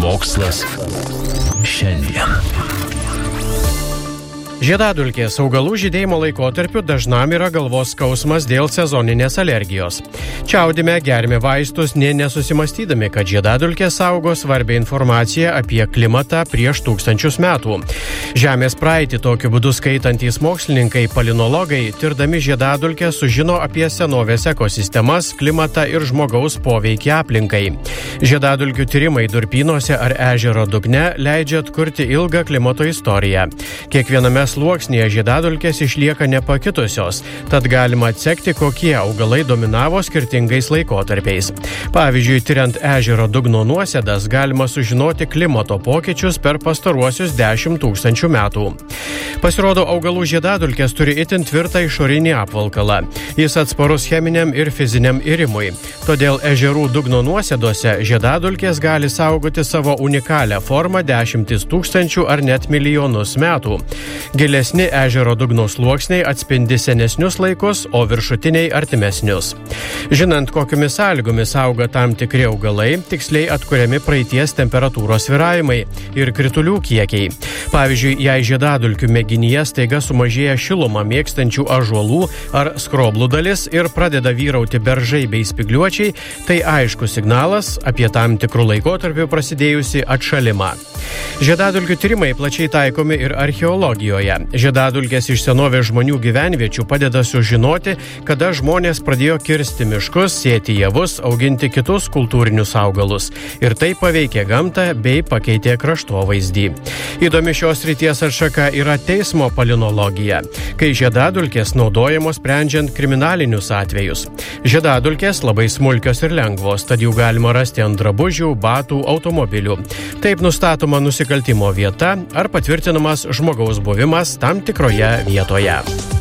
Mokslas šiandien. Žiedadulkės augalų žydėjimo laikotarpiu dažnam yra galvos skausmas dėl sezoninės alergijos. Čiaudime, gerime vaistus, nesusimastydami, kad žiedadulkės saugo svarbią informaciją apie klimatą prieš tūkstančius metų. Žemės praeitį tokiu būdu skaitantys mokslininkai, palinologai, tirdami žiedadulkės sužino apie senovės ekosistemas, klimatą ir žmogaus poveikį aplinkai. Žiedadulkių tyrimai durpynuose ar ežero dugne leidžia atkurti ilgą klimato istoriją. Kiekviename sluoksnėje žiedadulkės išlieka nepakitusios, tad galima atsekti, kokie augalai dominavo skirtingais laikotarpiais. Pavyzdžiui, tyriant ežero dugno nuosėdas, galima sužinoti klimato pokyčius per pastaruosius 10 000 metų. Pasirodo, augalų žiedadulkės turi itin tvirtą išorinį apvalkalą. Jis atsparus cheminiam ir fiziniam irimui. Todėl ežerų dugno nuosėdose žiedadulkės gali saugoti savo unikalią formą 10 000 ar net milijonus metų. Gilesni ežero dugno sluoksniai atspindi senesnius laikus, o viršutiniai artimesnius. Žinant, kokiomis sąlygomis auga tam tikri augalai, tiksliai atkuriami praeities temperatūros svyravimai ir kritulių kiekiai. Pavyzdžiui, jei žiedadulkių mėginyje staiga sumažėja šilumą mėgstančių ąžuolų ar skroblų dalis ir pradeda vyrauti beržai bei spygliuočiai, tai aiškus signalas apie tam tikrų laikotarpių prasidėjusi atšalimą. Žiedadulkių tyrimai plačiai taikomi ir archeologijoje. Žiedadulkės iš senovės žmonių gyvenviečių padeda sužinoti, kada žmonės pradėjo kirsti miškus, sėti javus, auginti kitus kultūrinius augalus. Ir tai paveikė gamtą bei pakeitė kraštovaizdį. Įdomi šios srities atšaka yra teismo palinologija, kai žiedadulkės naudojamos sprendžiant kriminalinius atvejus. Žiedadulkės labai smulkios ir lengvos, tad jų galima rasti ant drabužių, batų, automobilių. Taip nustatoma nusikaltimo vieta ar patvirtinamas žmogaus buvimas tam tikroje vietoje.